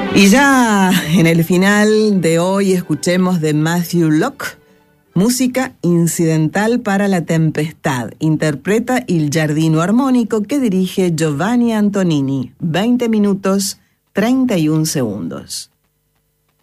Y ya en el final de hoy escuchemos de Matthew Locke, música incidental para la tempestad. Interpreta Il Giardino Armónico que dirige Giovanni Antonini. 20 minutos, 31 segundos.